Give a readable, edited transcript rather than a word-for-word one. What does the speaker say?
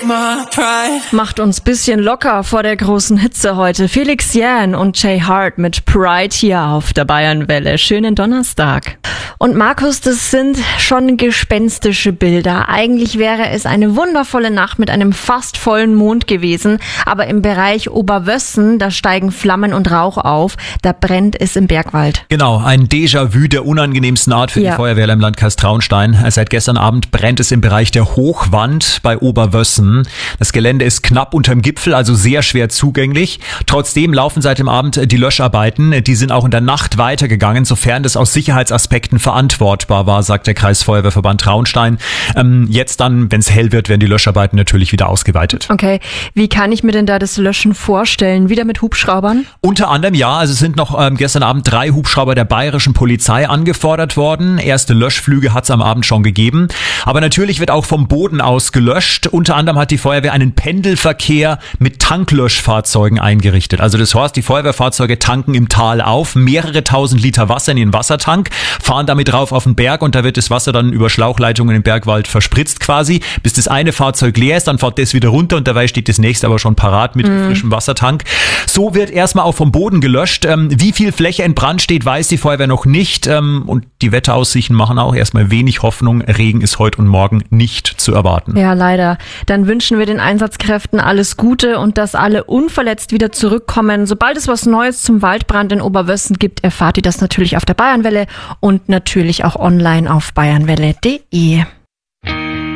Macht uns bisschen locker vor der großen Hitze heute. Felix Jähn und Jay Hart mit Pride hier auf der Bayernwelle. Schönen Donnerstag. Und Markus, das sind schon gespenstische Bilder. Eigentlich wäre es eine wundervolle Nacht mit einem fast vollen Mond gewesen. Aber im Bereich Oberwössen, da steigen Flammen und Rauch auf. Da brennt es im Bergwald. Genau, ein Déjà-vu der unangenehmsten Art für die Feuerwehrler im Landkreis Traunstein. Seit gestern Abend brennt es im Bereich der Hochwand bei Oberwössen. Das Gelände ist knapp unterm Gipfel, also sehr schwer zugänglich. Trotzdem laufen seit dem Abend die Löscharbeiten. Die sind auch in der Nacht weitergegangen, sofern das aus Sicherheitsaspekten verantwortbar war, sagt der Kreisfeuerwehrverband Traunstein. Jetzt dann, wenn es hell wird, werden die Löscharbeiten natürlich wieder ausgeweitet. Okay, wie kann ich mir denn da das Löschen vorstellen? Wieder mit Hubschraubern? Unter anderem ja, also es sind noch gestern Abend 3 Hubschrauber der bayerischen Polizei angefordert worden. Erste Löschflüge hat es am Abend schon gegeben. Aber natürlich wird auch vom Boden aus gelöscht. Unter anderem hat die Feuerwehr einen Pendelverkehr mit Tanklöschfahrzeugen eingerichtet. Also das heißt, die Feuerwehrfahrzeuge tanken im Tal auf, mehrere tausend Liter Wasser in den Wassertank, fahren damit rauf auf den Berg und da wird das Wasser dann über Schlauchleitungen im Bergwald verspritzt quasi, bis das eine Fahrzeug leer ist, dann fährt das wieder runter und dabei steht das nächste aber schon parat mit frischem Wassertank. So wird erstmal auch vom Boden gelöscht. Wie viel Fläche in Brand steht, weiß die Feuerwehr noch nicht und die Wetteraussichten machen auch erstmal wenig Hoffnung. Regen ist heute und morgen nicht zu erwarten. Ja, leider. Dann wünschen wir den Einsatzkräften alles Gute und dass alle unverletzt wieder zurückkommen. Sobald es was Neues zum Waldbrand in Oberwössen gibt, erfahrt ihr das natürlich auf der Bayernwelle und natürlich auch online auf bayernwelle.de.